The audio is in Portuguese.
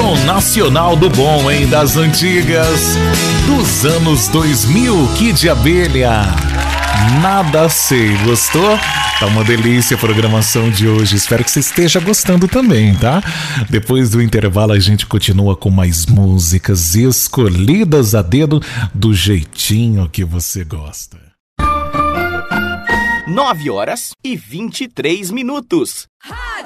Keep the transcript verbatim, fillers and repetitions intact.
Som nacional do bom, hein? Das antigas, dos anos dois mil, Kid Abelha. Nada sei, gostou? Tá uma delícia a programação de hoje, espero que você esteja gostando também, tá? Depois do intervalo a gente continua com mais músicas escolhidas a dedo do jeitinho que você gosta. nove horas e vinte e três minutos. Rádio